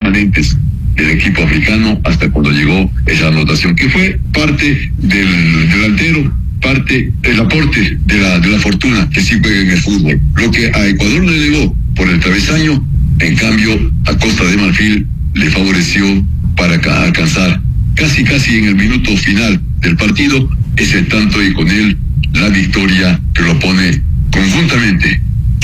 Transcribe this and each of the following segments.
permanentes del equipo africano hasta cuando llegó esa anotación, que fue parte del delantero, parte del aporte de la fortuna que sí juega en el fútbol. Lo que a Ecuador le llegó por el travesaño, en cambio a Costa de Marfil le favoreció para alcanzar casi en el minuto final del partido ese tanto, y con él la victoria que lo pone conjuntamente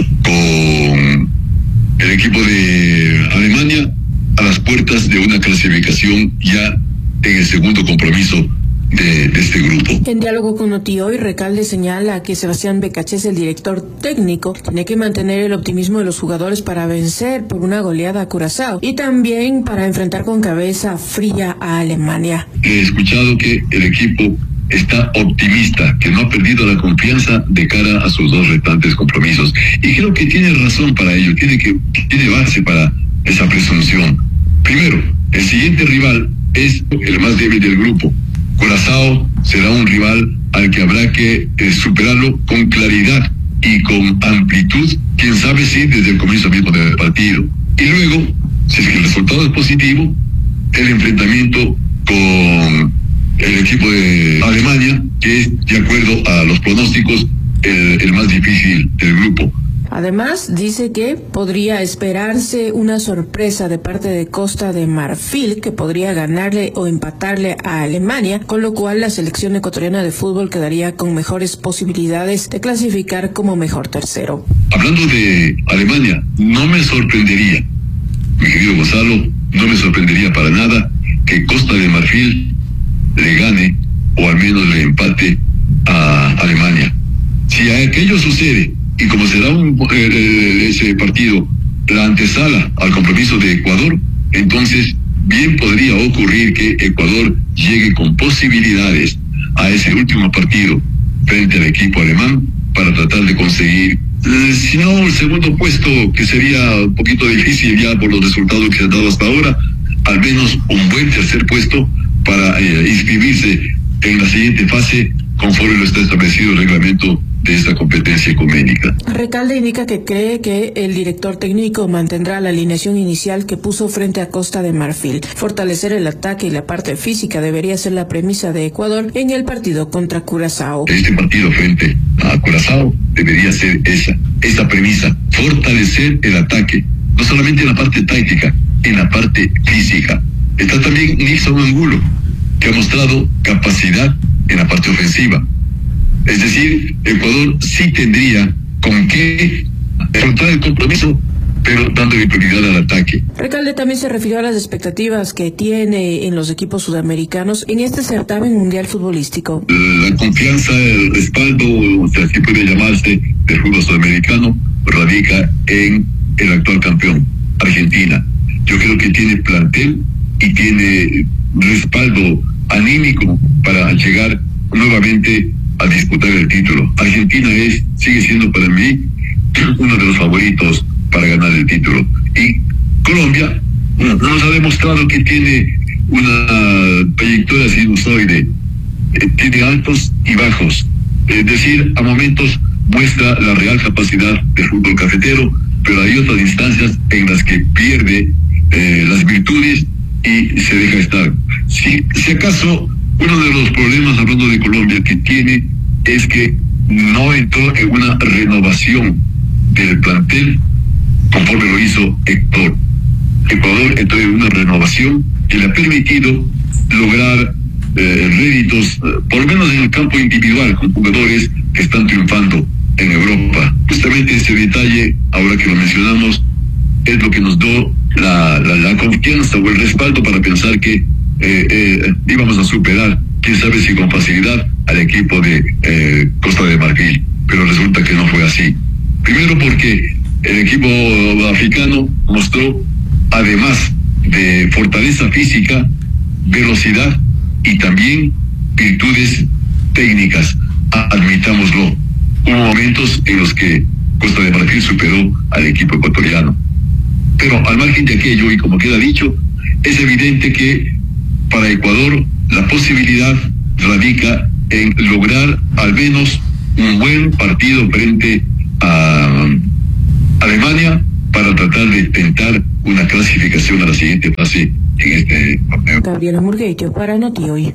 con el equipo de Alemania a las puertas de una clasificación ya en el segundo compromiso de este grupo. En diálogo con Notioy, Recalde señala que Sebastián Becachés, el director técnico, tiene que mantener el optimismo de los jugadores para vencer por una goleada a Curazao y también para enfrentar con cabeza fría a Alemania. He escuchado que el equipo está optimista, que no ha perdido la confianza de cara a sus dos restantes compromisos, y creo que tiene razón para ello, tiene base para esa presunción. Primero, el siguiente rival es el más débil del grupo. Curazao será un rival al que habrá que superarlo con claridad y con amplitud, quién sabe si desde el comienzo mismo del partido. Y luego, si es que el resultado es positivo, el enfrentamiento con el equipo de Alemania, que es, de acuerdo a los pronósticos, el más difícil del grupo. Además, dice que podría esperarse una sorpresa de parte de Costa de Marfil, que podría ganarle o empatarle a Alemania, con lo cual la selección ecuatoriana de fútbol quedaría con mejores posibilidades de clasificar como mejor tercero. Hablando de Alemania, no me sorprendería, mi querido Gonzalo, no me sorprendería para nada que Costa de Marfil le gane o al menos le empate a Alemania. Si aquello sucede, y como será ese partido la antesala al compromiso de Ecuador, entonces bien podría ocurrir que Ecuador llegue con posibilidades a ese último partido frente al equipo alemán para tratar de conseguir, si no el segundo puesto, que sería un poquito difícil ya por los resultados que se han dado hasta ahora, al menos un buen tercer puesto para inscribirse en la siguiente fase conforme lo está establecido el reglamento de esta competencia ecuménica. Recalde indica que cree que el director técnico mantendrá la alineación inicial que puso frente a Costa de Marfil. Fortalecer el ataque y la parte física debería ser la premisa de Ecuador en el partido contra Curazao. Este partido frente a Curazao debería ser esa premisa, fortalecer el ataque, no solamente en la parte táctica, en la parte física. Está también Nilson Angulo, que ha mostrado capacidad en la parte ofensiva. Es decir, Ecuador sí tendría con qué afrontar el compromiso, pero dándole prioridad al ataque. Recalde también se refirió a las expectativas que tiene en los equipos sudamericanos en este certamen mundial futbolístico. La confianza, el respaldo, o sea, así puede llamarse, del fútbol sudamericano, radica en el actual campeón, Argentina. Yo creo que tiene plantel y tiene respaldo anímico para llegar nuevamente a disputar el título. Argentina sigue siendo para mí uno de los favoritos para ganar el título. Y Colombia nos ha demostrado que tiene una trayectoria sinusoide, tiene altos y bajos. Es decir, a momentos muestra la real capacidad del fútbol cafetero, pero hay otras instancias en las que pierde las virtudes y se deja estar. Si acaso uno de los problemas, hablando de Colombia, que tiene es que no entró en una renovación del plantel conforme lo hizo Ecuador. Ecuador entró en una renovación que le ha permitido lograr réditos, por lo menos en el campo individual, con jugadores que están triunfando en Europa. Justamente ese detalle, ahora que lo mencionamos, es lo que nos dio la confianza o el respaldo para pensar que íbamos a superar, quién sabe si con facilidad, al equipo de Costa de Marfil, pero resulta que no fue así. Primero porque el equipo africano mostró, además de fortaleza física, velocidad y también virtudes técnicas, admitámoslo. Hubo momentos en los que Costa de Marfil superó al equipo ecuatoriano. Pero al margen de aquello, y como queda dicho, es evidente que para Ecuador la posibilidad radica en lograr al menos un buen partido frente a Alemania para tratar de tentar una clasificación a la siguiente fase en este torneo. Gabriela Murgueito para Notihoy.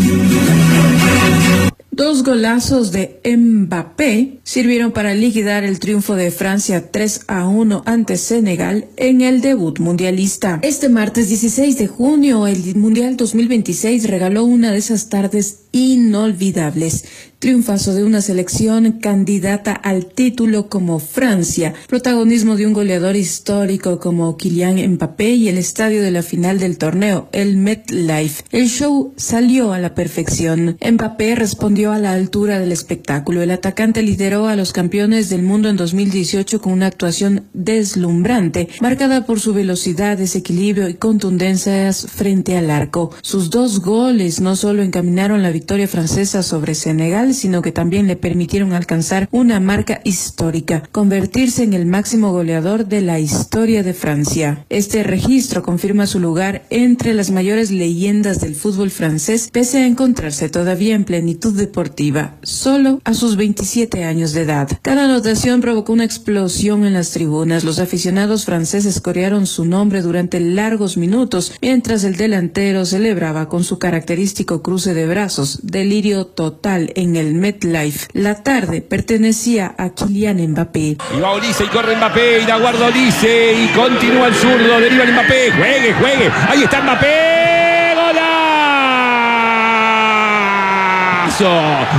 Dos golazos de Mbappé sirvieron para liquidar el triunfo de Francia 3-1 ante Senegal en el debut mundialista. Este martes 16 de junio, el Mundial 2026 regaló una de esas tardes inolvidables. Triunfazo de una selección candidata al título como Francia, protagonismo de un goleador histórico como Kylian Mbappé y el estadio de la final del torneo, el MetLife. El show salió a la perfección. Mbappé respondió a la altura del espectáculo. El atacante lideró a los campeones del mundo en 2018 con una actuación deslumbrante, marcada por su velocidad, desequilibrio y contundencias frente al arco. Sus dos goles no solo encaminaron la victoria francesa sobre Senegal, sino que también le permitieron alcanzar una marca histórica, convertirse en el máximo goleador de la historia de Francia. Este registro confirma su lugar entre las mayores leyendas del fútbol francés, pese a encontrarse todavía en plenitud deportiva, solo a sus 27 años de edad. Cada anotación provocó una explosión en las tribunas. Los aficionados franceses corearon su nombre durante largos minutos, mientras el delantero celebraba con su característico cruce de brazos. Delirio total en el MetLife. La tarde pertenecía a Kylian Mbappé. Y va Olise y corre Mbappé y la guarda Olise y continúa el zurdo, deriva el Mbappé, juegue, ahí está Mbappé, golazo,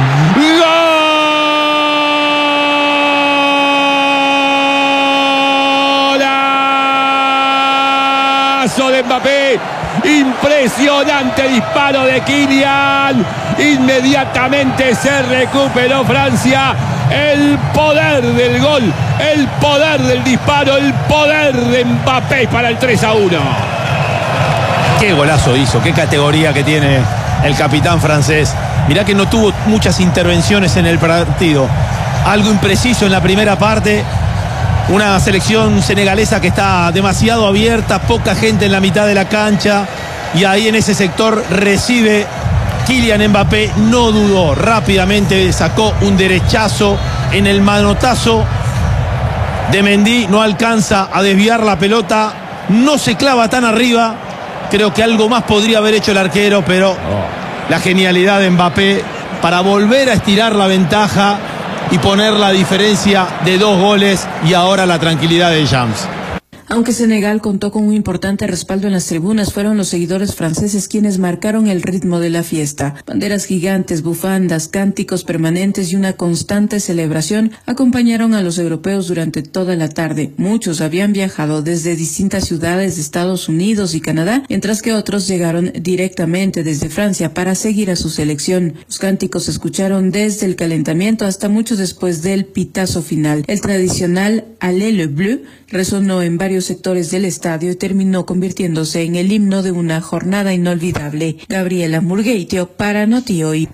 golazo de Mbappé. Impresionante disparo de Kylian. Inmediatamente se recuperó Francia. El poder del gol, el poder del disparo, el poder de Mbappé para el 3-1. Qué golazo hizo, qué categoría que tiene el capitán francés. Mirá que no tuvo muchas intervenciones en el partido. Algo impreciso en la primera parte. Una selección senegalesa que está demasiado abierta, poca gente en la mitad de la cancha. Y ahí en ese sector recibe Kylian Mbappé, no dudó, rápidamente sacó un derechazo en el manotazo de Mendy, no alcanza a desviar la pelota, no se clava tan arriba. Creo que algo más podría haber hecho el arquero, pero la genialidad de Mbappé para volver a estirar la ventaja y poner la diferencia de 2 goles y ahora la tranquilidad de James. Aunque Senegal contó con un importante respaldo en las tribunas, fueron los seguidores franceses quienes marcaron el ritmo de la fiesta. Banderas gigantes, bufandas, cánticos permanentes y una constante celebración acompañaron a los europeos durante toda la tarde. Muchos habían viajado desde distintas ciudades de Estados Unidos y Canadá, mientras que otros llegaron directamente desde Francia para seguir a su selección. Los cánticos se escucharon desde el calentamiento hasta mucho después del pitazo final. El tradicional Allez le Bleu resonó en varios sectores del estadio y terminó convirtiéndose en el himno de una jornada inolvidable. Gabriela Murgueito para Notihoy.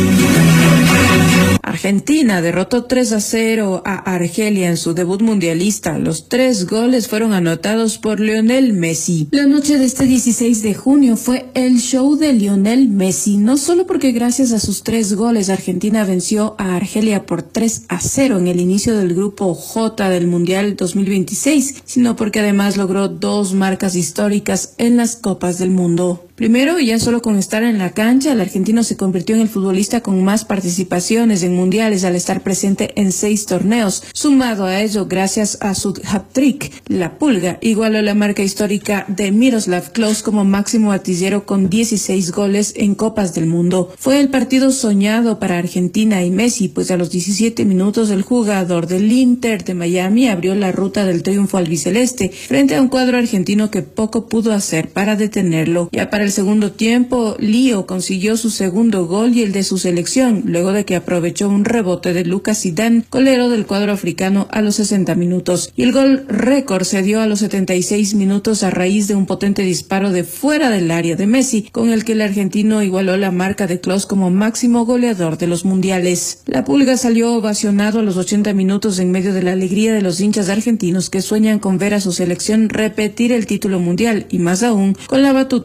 Argentina derrotó 3-0 a Argelia en su debut mundialista. Los 3 goles fueron anotados por Lionel Messi. La noche de este 16 de junio fue el show de Lionel Messi, no solo porque gracias a sus 3 goles Argentina venció a Argelia por 3-0 en el inicio del grupo J del Mundial 2026, sino porque además logró 2 marcas históricas en las Copas del Mundo. Primero, ya solo con estar en la cancha, el argentino se convirtió en el futbolista con más participaciones en mundiales al estar presente en 6 torneos. Sumado a ello, gracias a su hat-trick, la Pulga igualó la marca histórica de Miroslav Klose como máximo artillero con 16 goles en Copas del Mundo. Fue el partido soñado para Argentina y Messi, pues a los 17 minutos el jugador del Inter de Miami abrió la ruta del triunfo albiceleste frente a un cuadro argentino que poco pudo hacer para detenerlo. Ya para el segundo tiempo, Lío consiguió su segundo gol y el de su selección, luego de que aprovechó un rebote de Lucas Zidane, golero del cuadro africano, a los 60 minutos. Y el gol récord se dio a los 76 minutos a raíz de un potente disparo de fuera del área de Messi, con el que el argentino igualó la marca de Klose como máximo goleador de los mundiales. La Pulga salió ovacionado a los 80 minutos en medio de la alegría de los hinchas argentinos que sueñan con ver a su selección repetir el título mundial y más aún con la batuta de la Pulga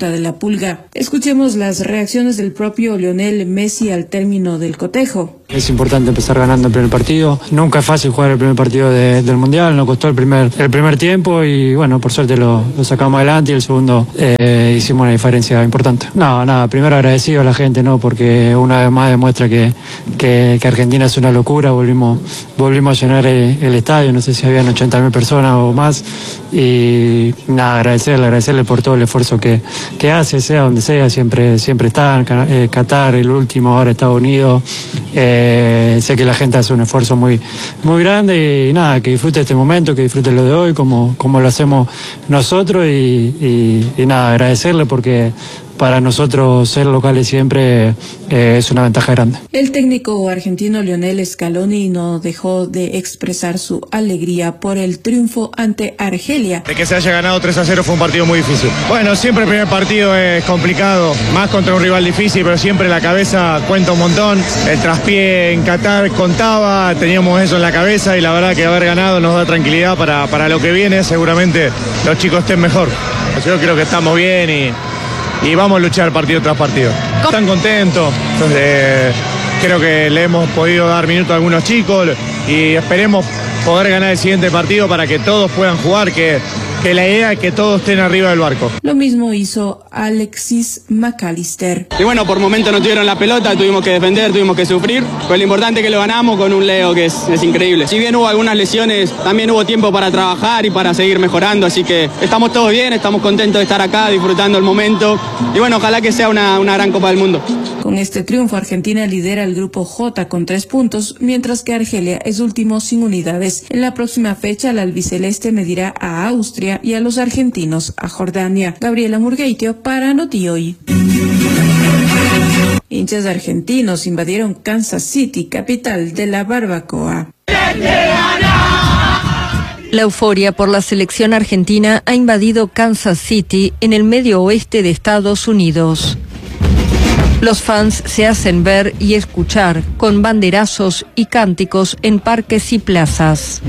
Pulga. Escuchemos las reacciones del propio Lionel Messi al término del cotejo. Es importante empezar ganando el primer partido. Nunca es fácil jugar el primer partido del Mundial. Nos costó el primer tiempo y bueno, por suerte lo sacamos adelante y el segundo hicimos una diferencia importante. Nada, primero agradecido a la gente, ¿no? Porque una vez más demuestra que Argentina es una locura. Volvimos a llenar el estadio, no sé si habían 80.000 personas o más. Y nada, agradecerle por todo el esfuerzo que hace, sea donde sea, siempre está. Qatar, el último, ahora Estados Unidos. Sé que la gente hace un esfuerzo muy grande y nada, que disfrute este momento, que disfrute lo de hoy como lo hacemos nosotros y nada, agradecerle porque para nosotros ser locales siempre es una ventaja grande. El técnico argentino Lionel Scaloni no dejó de expresar su alegría por el triunfo ante Argelia. De que se haya ganado 3-0 fue un partido muy difícil. Bueno, siempre el primer partido es complicado, más contra un rival difícil, pero siempre la cabeza cuenta un montón. El traspié en Qatar contaba, teníamos eso en la cabeza y la verdad que haber ganado nos da tranquilidad para lo que viene. Seguramente los chicos estén mejor. Yo creo que estamos bien y vamos a luchar partido tras partido. Están contentos, entonces, creo que le hemos podido dar minutos a algunos chicos y esperemos poder ganar el siguiente partido para que todos puedan jugar, que la idea es que todos estén arriba del barco. Lo mismo hizo Alexis McAllister. Y bueno, por momentos no tuvieron la pelota, tuvimos que defender, tuvimos que sufrir, pero lo importante es que lo ganamos con un Leo que es increíble. Si bien hubo algunas lesiones, también hubo tiempo para trabajar y para seguir mejorando, así que estamos todos bien, estamos contentos de estar acá, disfrutando el momento y bueno, ojalá que sea una gran Copa del Mundo. Con este triunfo, Argentina lidera el grupo J con 3 puntos, mientras que Argelia es último sin unidades. En la próxima fecha, la albiceleste medirá a Austria y a los argentinos a Jordania. Gabriela Murgueitio para Notihoy. Hinchas argentinos invadieron Kansas City, capital de la barbacoa. La euforia por la selección argentina ha invadido Kansas City, en el medio oeste de Estados Unidos. Los fans se hacen ver y escuchar con banderazos y cánticos en parques y plazas.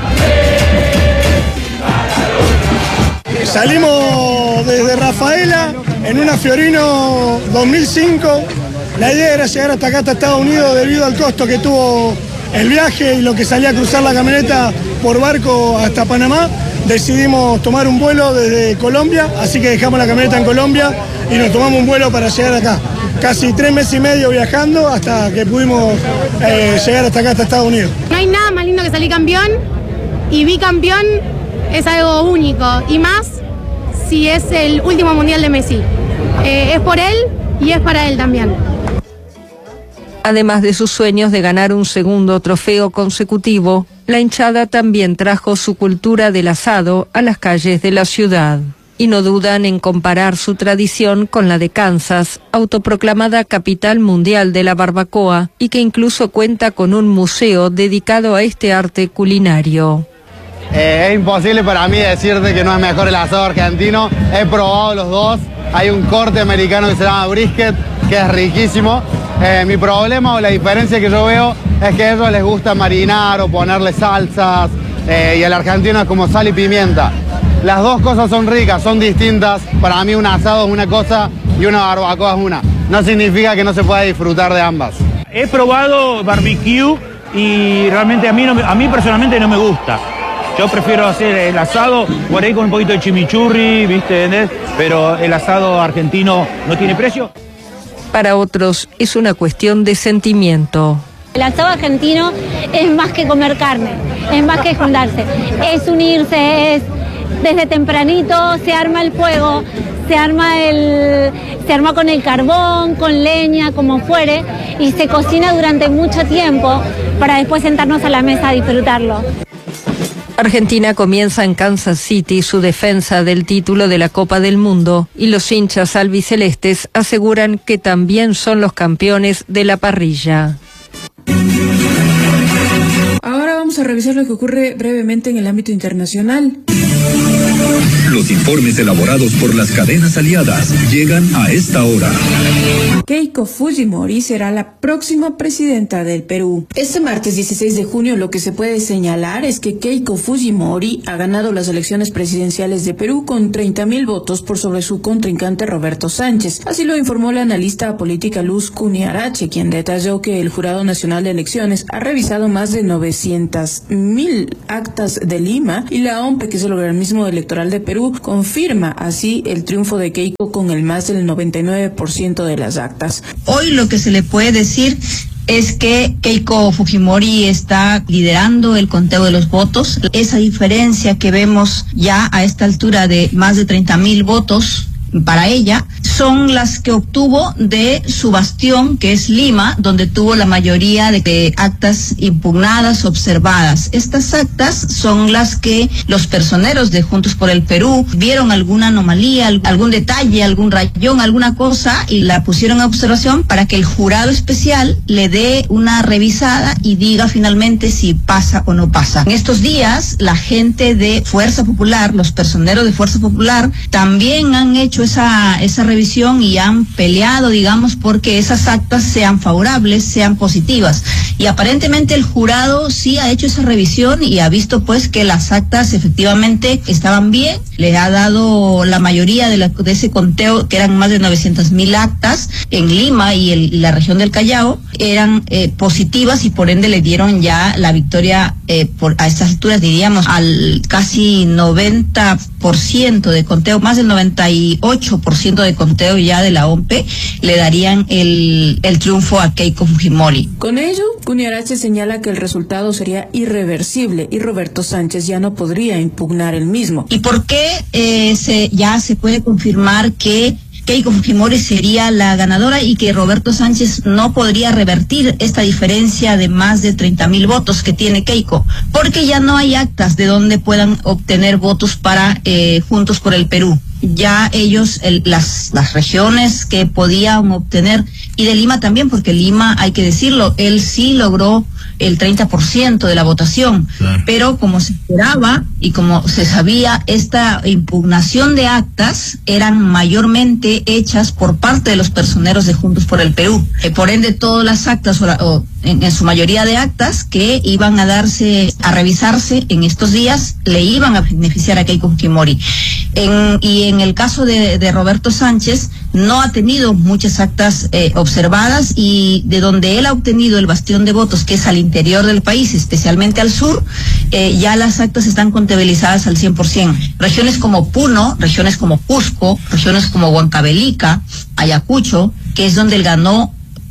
Salimos desde Rafaela en una Fiorino 2005. La idea era llegar hasta acá, hasta Estados Unidos, debido al costo que tuvo el viaje y lo que salía a cruzar la camioneta por barco hasta Panamá. Decidimos tomar un vuelo desde Colombia, así que dejamos la camioneta en Colombia y nos tomamos un vuelo para llegar acá. Casi 3 meses y medio viajando hasta que pudimos llegar hasta acá, hasta Estados Unidos. No hay nada más lindo que salir campeón y bicampeón es algo único y más si es el último mundial de Messi. Es por él y es para él también. Además de sus sueños de ganar un segundo trofeo consecutivo, la hinchada también trajo su cultura del asado a las calles de la ciudad. Y no dudan en comparar su tradición con la de Kansas, autoproclamada capital mundial de la barbacoa, y que incluso cuenta con un museo dedicado a este arte culinario. Es imposible para mí decirte que no es mejor el asado argentino. He probado los dos. Hay un corte americano que se llama brisket, que es riquísimo. Mi problema o la diferencia que yo veo es que a ellos les gusta marinar o ponerle salsas, y el argentino es como sal y pimienta. Las dos cosas son ricas, son distintas. Para mí un asado es una cosa y una barbacoa es una. No significa que no se pueda disfrutar de ambas. He probado barbecue y realmente a mí personalmente no me gusta. Yo prefiero hacer el asado por ahí con un poquito de chimichurri, ¿viste? Pero el asado argentino no tiene precio. Para otros es una cuestión de sentimiento. El asado argentino es más que comer carne, es más que juntarse, es unirse, es desde tempranito se arma el fuego, se arma con el carbón, con leña, como fuere, y se cocina durante mucho tiempo para después sentarnos a la mesa a disfrutarlo. Argentina comienza en Kansas City su defensa del título de la Copa del Mundo y los hinchas albicelestes aseguran que también son los campeones de la parrilla. Ahora vamos a revisar lo que ocurre brevemente en el ámbito internacional. Los informes elaborados por las cadenas aliadas llegan a esta hora. Keiko Fujimori será la próxima presidenta del Perú. Este martes 16 de junio lo que se puede señalar es que Keiko Fujimori ha ganado las elecciones presidenciales de Perú con 30.000 votos por sobre su contrincante Roberto Sánchez. Así lo informó la analista política Luz Cuniarache, quien detalló que el Jurado Nacional de Elecciones ha revisado más de 900.000 actas de Lima y la OMPE, que es el organismo electoral de Perú, confirma así el triunfo de Keiko con el más del 99% de las actas. Hoy lo que se le puede decir es que Keiko Fujimori está liderando el conteo de los votos. Esa diferencia que vemos ya a esta altura de más de 30.000 votos para ella son las que obtuvo de su bastión, que es Lima, donde tuvo la mayoría de actas impugnadas, observadas. Estas actas son las que los personeros de Juntos por el Perú vieron alguna anomalía, algún detalle, algún rayón, alguna cosa, y la pusieron a observación para que el jurado especial le dé una revisada y diga finalmente si pasa o no pasa. En estos días, la gente de Fuerza Popular, los personeros de Fuerza Popular, también han hecho esa revisión y han peleado, digamos, porque esas actas sean favorables, sean positivas. Y aparentemente el jurado sí ha hecho esa revisión y ha visto pues que las actas efectivamente estaban bien. Le ha dado la mayoría de ese conteo, que eran más de 900.000 actas en Lima y la región del Callao, eran positivas, y por ende le dieron ya la victoria a estas alturas, diríamos, al casi 90% de conteo, más del 98% de conteo ya de la OMPE, le darían el triunfo a Keiko Fujimori. Con ello, Cuniarache señala que el resultado sería irreversible y Roberto Sánchez ya no podría impugnar el mismo. ¿Y por qué ya se puede confirmar que Keiko Fujimori sería la ganadora y que Roberto Sánchez no podría revertir esta diferencia de más de 30.000 votos que tiene Keiko? Porque ya no hay actas de donde puedan obtener votos para Juntos por el Perú. Ya ellos, las regiones que podían obtener, y de Lima también, porque Lima, hay que decirlo, él sí logró el 30% de la votación, pero como se esperaba y como se sabía, esta impugnación de actas eran mayormente hechas por parte de los personeros de Juntos por el Perú. Por ende, todas las actas, o en su mayoría de actas que iban a revisarse en estos días, le iban a beneficiar a Keiko Fujimori. Y en el caso de Roberto Sánchez, no ha tenido muchas actas observadas, y de donde él ha obtenido el bastión de votos, que es al interior del país, especialmente al sur, ya las actas están contabilizadas al 100%. Regiones como Puno, regiones como Cusco, regiones como Huancavelica, Ayacucho, que es donde él ganó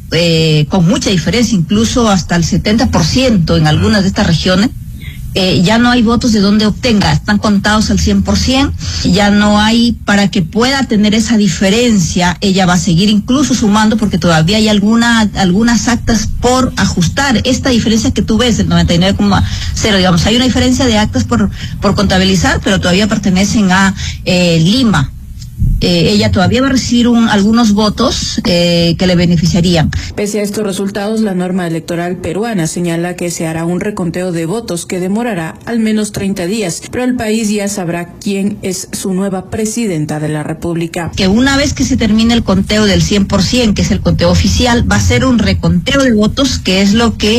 con mucha diferencia, incluso hasta el 70% en algunas de estas regiones. Ya no hay votos de donde obtenga, están contados al 100%, ya no hay, para que pueda tener esa diferencia, ella va a seguir incluso sumando, porque todavía hay algunas actas por ajustar. Esta diferencia que tú ves, del 99,0, digamos, hay una diferencia de actas por contabilizar, pero todavía pertenecen a Lima. Ella todavía va a recibir algunos votos que le beneficiarían. Pese a estos resultados, la norma electoral peruana señala que se hará un reconteo de votos que demorará al menos 30 días, pero el país ya sabrá quién es su nueva presidenta de la República. Que una vez que se termine el conteo del 100%, que es el conteo oficial, va a ser un reconteo de votos, que es lo que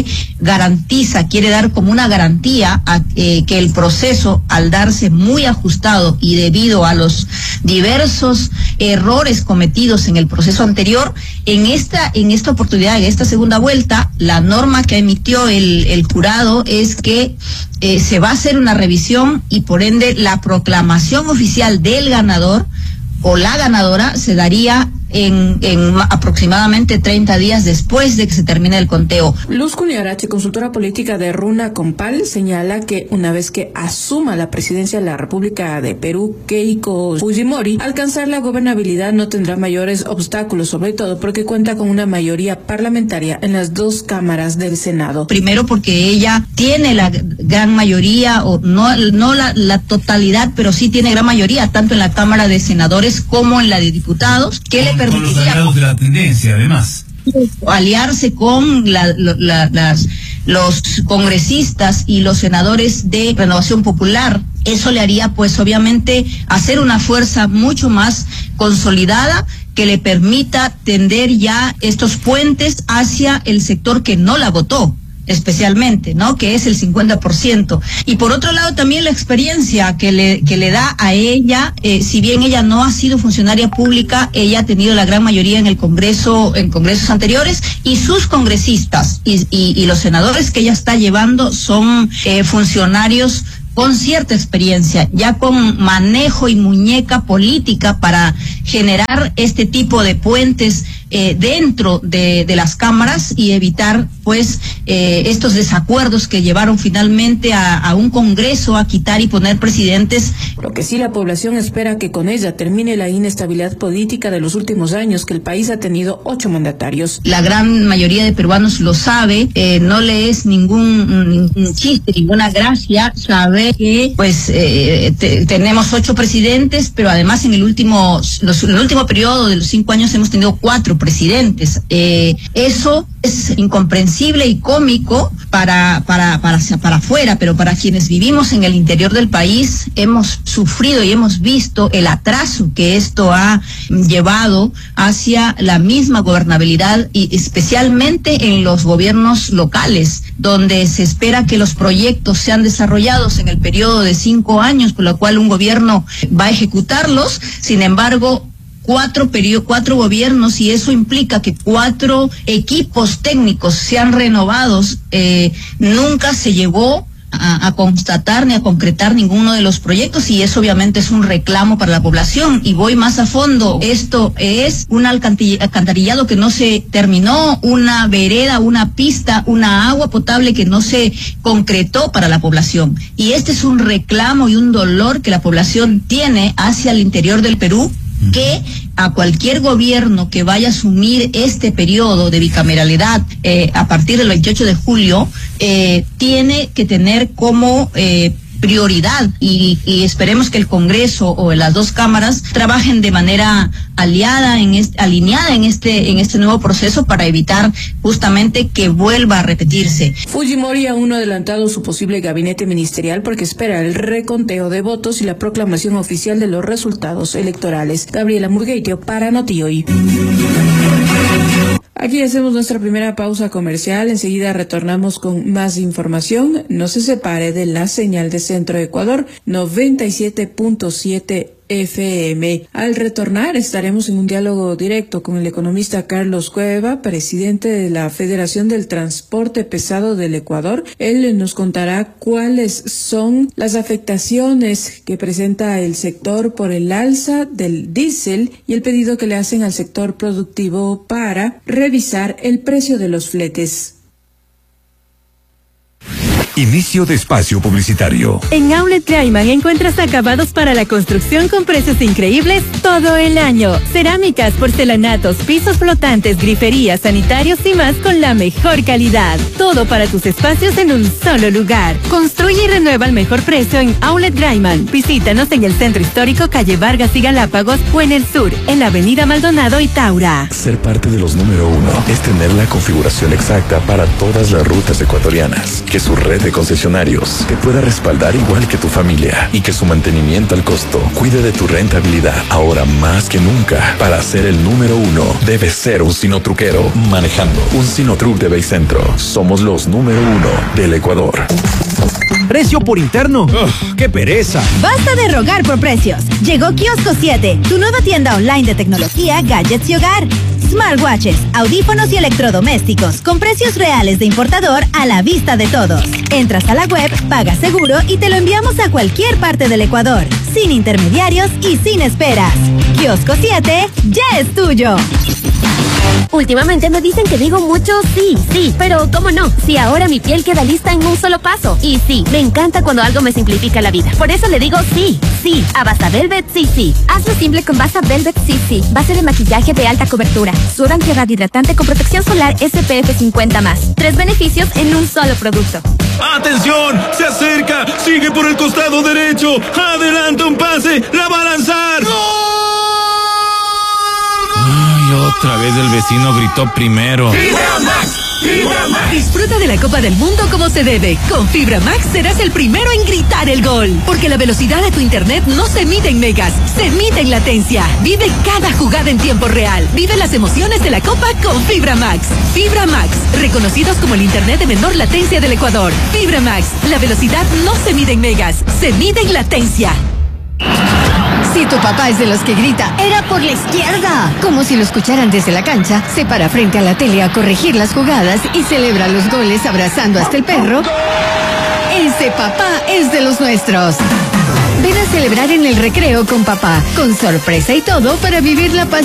quiere dar como una garantía a que el proceso, al darse muy ajustado y debido a los diversos errores cometidos en el proceso anterior, en esta oportunidad, en esta segunda vuelta, la norma que emitió el jurado es que se va a hacer una revisión, y por ende la proclamación oficial del ganador o la ganadora se daría en aproximadamente 30 días después de que se termine el conteo. Luz Cuniarache, consultora política de Runa Compal, señala que una vez que asuma la presidencia de la República de Perú, Keiko Fujimori, alcanzar la gobernabilidad no tendrá mayores obstáculos, sobre todo porque cuenta con una mayoría parlamentaria en las dos cámaras del Senado. Primero porque ella tiene la gran mayoría, o no la totalidad, pero sí tiene gran mayoría, tanto en la Cámara de Senadores como en la de Diputados, que le permitiría, con los aliados de la tendencia, además, aliarse con los congresistas y los senadores de Renovación Popular. Eso le haría, pues, obviamente, hacer una fuerza mucho más consolidada que le permita tender ya estos puentes hacia el sector que no la votó, especialmente, ¿no? Que es el 50%. Y por otro lado también la experiencia que le da a ella, si bien ella no ha sido funcionaria pública, ella ha tenido la gran mayoría en el Congreso, en congresos anteriores, y sus congresistas y los senadores que ella está llevando son funcionarios con cierta experiencia, ya con manejo y muñeca política para generar este tipo de puentes dentro de las cámaras y evitar, pues, estos desacuerdos que llevaron finalmente a un Congreso a quitar y poner presidentes. Lo que sí, la población espera que con ella termine la inestabilidad política de los últimos años, que el país ha tenido 8 mandatarios. La gran mayoría de peruanos lo sabe, no le es ningún chiste, ninguna gracia saber que, pues, tenemos 8 presidentes, pero además en el último periodo de los 5 años hemos tenido 4 presidentes. Eso es incomprensible y cómico para afuera, pero para quienes vivimos en el interior del país hemos sufrido y hemos visto el atraso que esto ha llevado hacia la misma gobernabilidad, y especialmente en los gobiernos locales, donde se espera que los proyectos sean desarrollados en el periodo de 5 años, por lo cual un gobierno va a ejecutarlos. Sin embargo, 4 gobiernos, y eso implica que 4 equipos técnicos sean renovados, nunca se llegó a constatar ni a concretar ninguno de los proyectos, y eso obviamente es un reclamo para la población. Y voy más a fondo, esto es un alcantarillado que no se terminó, una vereda, una pista, una agua potable que no se concretó para la población, y este es un reclamo y un dolor que la población tiene hacia el interior del Perú, que a cualquier gobierno que vaya a asumir este periodo de bicameralidad a partir del 28 de julio, tiene que tener como prioridad, y esperemos que el Congreso o las 2 cámaras trabajen de manera alineada en este nuevo proceso para evitar justamente que vuelva a repetirse. Fujimori aún no ha adelantado su posible gabinete ministerial porque espera el reconteo de votos y la proclamación oficial de los resultados electorales. Gabriela Murgueitio para Noti Hoy. Aquí hacemos nuestra primera pausa comercial. Enseguida retornamos con más información. No se separe de la señal de Centro Ecuador 97.7 FM. Al retornar estaremos en un diálogo directo con el economista Carlos Cueva, presidente de la Federación del Transporte Pesado del Ecuador. Él nos contará cuáles son las afectaciones que presenta el sector por el alza del diésel y el pedido que le hacen al sector productivo para revisar el precio de los fletes. Inicio de espacio publicitario. En Outlet Greiman encuentras acabados para la construcción con precios increíbles todo el año. Cerámicas, porcelanatos, pisos flotantes, griferías, sanitarios y más con la mejor calidad. Todo para tus espacios en un solo lugar. Construye y renueva al mejor precio en Outlet Greiman. Visítanos en el Centro Histórico, calle Vargas y Galápagos, o en el sur, en la avenida Maldonado y Taura. Ser parte de los número 1 es tener la configuración exacta para todas las rutas ecuatorianas. Que su red de concesionarios te pueda respaldar igual que tu familia, y que su mantenimiento al costo cuide de tu rentabilidad. Ahora más que nunca, para ser el número 1 debe ser un sinotruquero manejando un Sinotruc de Baycentro. Somos los número 1 del Ecuador. ¿Precio por interno? ¡Qué pereza! Basta de rogar por precios. Llegó Kiosco 7, tu nueva tienda online de tecnología, gadgets y hogar. Smartwatches, audífonos y electrodomésticos con precios reales de importador a la vista de todos. Entras a la web, pagas seguro y te lo enviamos a cualquier parte del Ecuador, sin intermediarios y sin esperas. Kiosco 7 ya es tuyo. Últimamente me dicen que digo mucho sí, pero ¿cómo no? Si ahora mi piel queda lista en un solo paso. Y sí, me encanta cuando algo me simplifica la vida. Por eso le digo sí, a Basta Velvet sí. Hazlo simple con Basta Velvet sí. Base de maquillaje de alta cobertura, suero antirradiante hidratante con protección solar SPF 50+. 3 beneficios en un solo producto. ¡Atención! ¡Se acerca! ¡Sigue por el costado derecho! ¡Adelanta un pase! ¡La va a lanzar! Ay, otra vez el vecino gritó primero. Fibra Max. Disfruta de la Copa del Mundo como se debe. Con Fibra Max serás el primero en gritar el gol. Porque la velocidad de tu internet no se mide en megas, se mide en latencia. Vive cada jugada en tiempo real. Vive las emociones de la Copa con Fibra Max. Fibra Max, reconocidos como el internet de menor latencia del Ecuador. Fibra Max, la velocidad no se mide en megas, se mide en latencia. Si tu papá es de los que grita, era por la izquierda, como si lo escucharan desde la cancha, se para frente a la tele a corregir las jugadas y celebra los goles abrazando hasta el perro, ese papá es de los nuestros. Ven a celebrar en el recreo con papá, con sorpresa y todo para vivir la pasión